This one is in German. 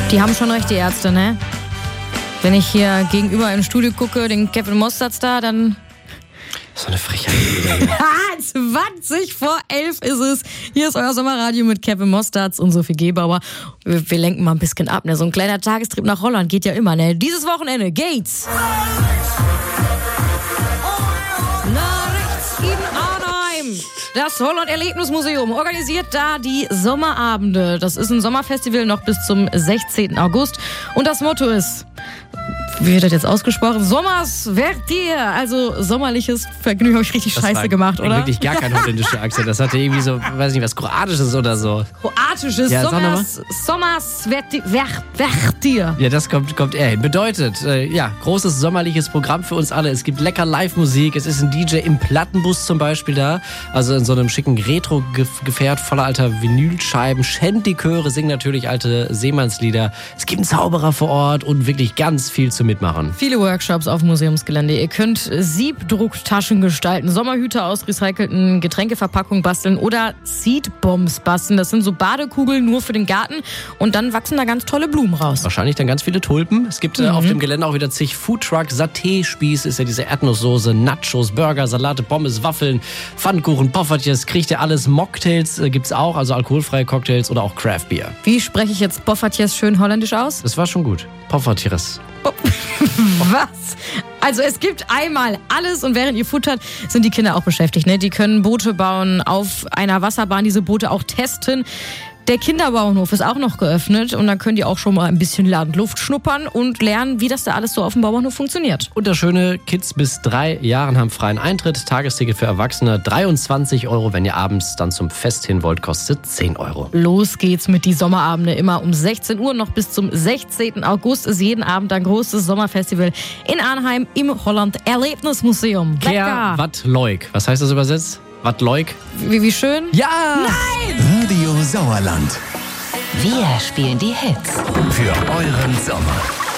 Die haben schon recht, die Ärzte, ne? Wenn ich hier gegenüber im Studio gucke, den Kevin Mostards da, dann... So eine Frechheit. 20 vor 11 ist es. Hier ist euer Sommerradio mit Kevin Mostards und Sophie Gebauer. Wir lenken mal ein bisschen ab, ne? So ein kleiner Tagestrip nach Holland geht ja immer, ne? Dieses Wochenende geht's nach rechts in Arnheim. Das Holland-Erlebnismuseum organisiert da die Sommerabende. Das ist ein Sommerfestival noch bis zum 16. August. Und das Motto ist... Wie wird das jetzt ausgesprochen? Sommers Vertier, also sommerliches Vergnügen. Habe ich richtig scheiße gemacht, oder? Wirklich gar kein holländischer Akzent. Das hatte irgendwie so, weiß nicht, was Kroatisches oder so. Kroatisches, ja, Sommers Vertier. Ja, das kommt eher hin. Bedeutet, großes sommerliches Programm für uns alle. Es gibt lecker Live-Musik. Es ist ein DJ im Plattenbus zum Beispiel da. Also in so einem schicken Retro-Gefährt voller alter Vinylscheiben. Shanty-Chöre singen natürlich alte Seemannslieder. Es gibt einen Zauberer vor Ort und wirklich ganz viel zu mitmachen. Viele Workshops auf dem Museumsgelände. Ihr könnt Siebdrucktaschen gestalten, Sommerhüter aus recycelten Getränkeverpackungen basteln oder Seedbombs basteln. Das sind so Badekugeln nur für den Garten und dann wachsen da ganz tolle Blumen raus. Wahrscheinlich dann ganz viele Tulpen. Es gibt auf dem Gelände auch wieder zig Foodtruck, Saté-Spieß ist ja diese Erdnusssoße, Nachos, Burger, Salate, Pommes, Waffeln, Pfannkuchen, Poffertjes, kriegt ihr alles. Mocktails gibt's auch, also alkoholfreie Cocktails oder auch Craft-Bier. Wie spreche ich jetzt Poffertjes schön holländisch aus? Das war schon gut. Poffertjes. Was? Also es gibt einmal alles und während ihr futtert, sind die Kinder auch beschäftigt. Ne? Die können Boote bauen, auf einer Wasserbahn diese Boote auch testen. Der Kinderbauernhof ist auch noch geöffnet und dann können die auch schon mal ein bisschen Landluft schnuppern und lernen, wie das da alles so auf dem Bauernhof funktioniert. Und das Schöne, Kids bis 3 Jahren haben freien Eintritt, Tagesticket für Erwachsene 23 €, wenn ihr abends dann zum Fest hin wollt, kostet 10 €. Los geht's mit die Sommerabende, immer um 16 Uhr, noch bis zum 16. August ist jeden Abend ein großes Sommerfestival in Arnheim im Holland-Erlebnismuseum. Kehr wat leuk. Was heißt das übersetzt? Wat leuk? Wie schön? Ja! Nein! Radio Sauerland. Wir spielen die Hits. Für euren Sommer.